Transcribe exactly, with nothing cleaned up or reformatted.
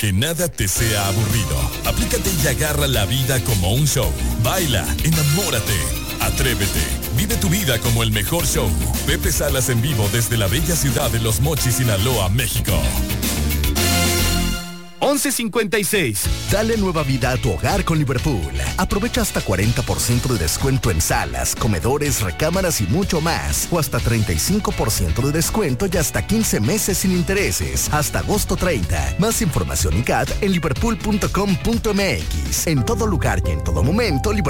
Que nada te sea aburrido. Aplícate y agarra la vida como un show. Baila, enamórate, atrévete. Vive tu vida como el mejor show. Pepe Salas en vivo desde la bella ciudad de Los Mochis, Sinaloa, México. once cincuenta y seis. Dale nueva vida a tu hogar con Liverpool. Aprovecha hasta cuarenta por ciento de descuento en salas, comedores, recámaras y mucho más. O hasta treinta y cinco por ciento de descuento y hasta quince meses sin intereses. Hasta agosto treinta. Más información y C A T en liverpool punto com punto m x. En todo lugar y en todo momento, Liverpool